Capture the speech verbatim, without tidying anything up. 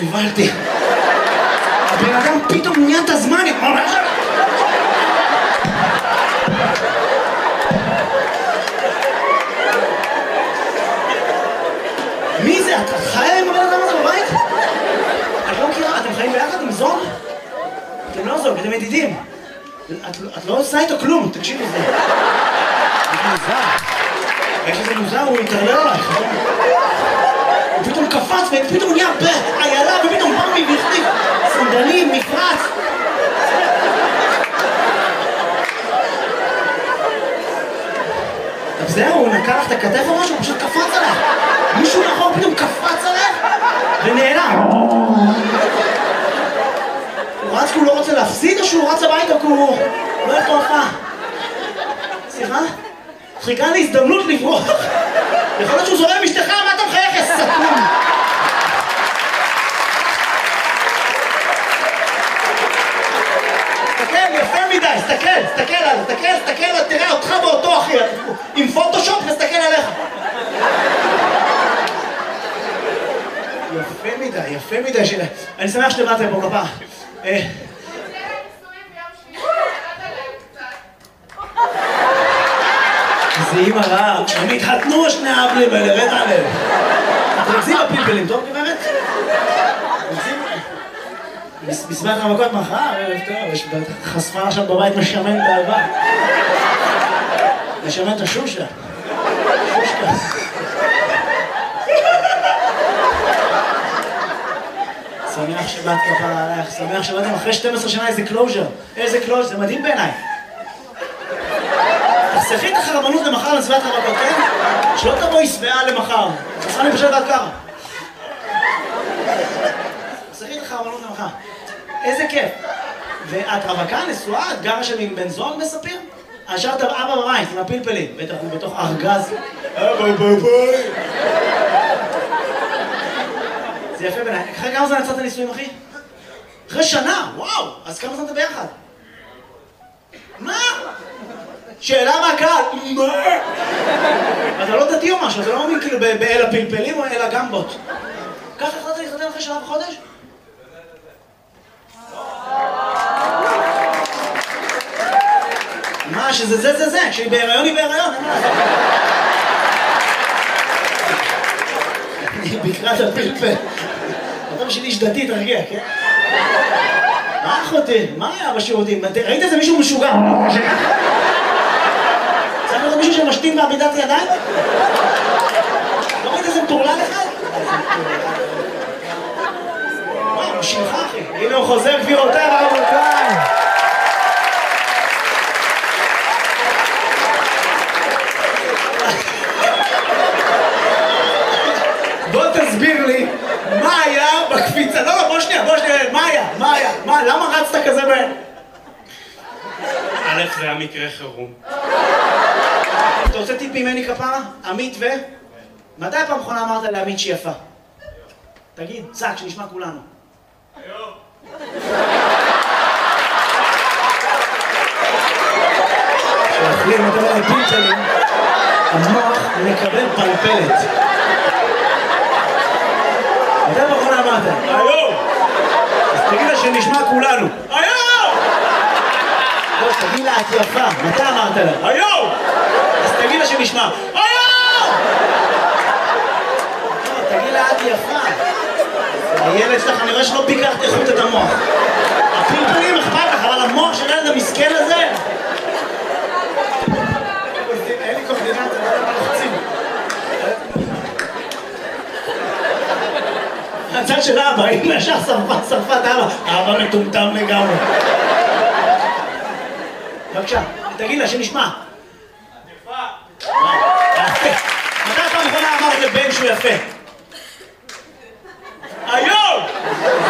נבלתי. הבן אדם פתאום נהיה את הזמן. מי זה? את חיה עם הבן אדם הזה בבית? את לא מכירה? אתם חיים ביחד עם זוג? אתם לא זוג, אתם ידידים. את לא עושה איתו כלום, תקשיב לזה. זה מוזר. איך שזה מוזר, הוא יתערלל עלייך. הוא פתאום קפץ ופתאום נהיה בעיילה ופתאום בא מבכתיב. סנדלים, מפרץ. אז זהו, הוא נקע לך את הכתף או משהו, הוא פשוט קפץ עליך. מישהו נכון פתאום קפץ עליך ונעלם. הוא רץ כי הוא לא רוצה להפסיד או שהוא רץ הביתה כי הוא לא ילך להופעה? סליחה? חיכה לי הזדמנות לברוח. יכול להיות שהוא זורם משתך, מה אתה מחייך, יא סתום? תסתכל, יפה מדי, תסתכל, תסתכל עליו, תסתכל, תסתכל, תראה אותך באותו אחי, עם פוטושופ נסתכל עליך. יפה מדי, יפה מדי שלה. אני שמח שתבאתם פה כפה. זה אימא רעה, הם התחתנו שני האבלים האלה, רד עליהם. תרקזים בפלפלים, טוב גברת? בסביבת המכות מחר, ערב טוב, יש חשפה עכשיו בבית משמן את האהבה. משמן את השושה. שושקה. שמח שבאת כפרה עלייך, שמח שבאתם אחרי שתים עשרה שנה איזה קלוז'ר. איזה קלוז'ר, זה מדהים בעיניי. תחסכי את החרמנות למחר לסביבת המכות, כן? שלא תבואי שבעה למחר. חסכה לי פשוט עד ככה. תחסכי את החרמנות למחר. איזה כיף. ואת רווקה, נשואה, את גרה שם עם בן זוג מספיר? השארת אבא בבית עם הפלפלים, בטח הוא בתוך ארגז. אבא בבית. זה יפה בעיניי. אחרי כמה זמן יצאת נישואים, אחי? אחרי שנה, וואו! אז כמה זמן אתה ביחד? מה? שאלה מהקהל, מה? אתה לא דתי או משהו, אתה לא מאמין כאילו באל הפלפלים או אל הגמבות. ככה החלטת להתחתן אחרי שנה וחודש? מה, שזה זה זה זה, כשהיא בהיריון היא בהיריון, אין מה לעשות. אני בקרת הפלפל. אתה בשביל איש דתי, תרגיע, כן? מה אחותי? מה היה בשירותים? ראית איזה מישהו משוגע? צריך לראות מישהו שמשתין בעמידת ידיים? לא ראית איזה מטורלל אחד? וואי, הוא שלך אחי. הנה הוא חוזר גבירותיי ורבותיי. בוא תסביר לי מה היה בקפיצה. לא, לא, בוא שנייה, בוא שנייה. מה היה? מה היה? מה? למה רצת כזה בהם? א', זה היה מקרה חירום. אתה רוצה טיפ ממני כפרה? עמית ו... מתי פעם אחרונה אמרת לעמית שהיא יפה? תגיד, צק, שנשמע כולנו. היום. כשאוכלים את הפלפלים, המוח מקבל פלפלת. מתי פעם אחרונה אמרת? היום! אז תגיד לה שנשמע כולנו. היום! לא, תגיד לה את יפה. מתי אמרת לה? היום! אז תגיד לה שנשמע. היום! תגיד לה את יפה. הילד שלך, אני רואה שלא ביקרת איכות את המוח. הפלפלים אכפת לך, אבל המוח של הילד המסכן הזה... אין לי קורדינציה, לא לוחצים. הצד של אבא, אם ישר שרפה, שרפה את אבא. אבא מטומטם לגמרי. בבקשה, תגיד לה שנשמע. יפה. מתי פעם אחרונה אמרת לבן שהוא יפה? היום!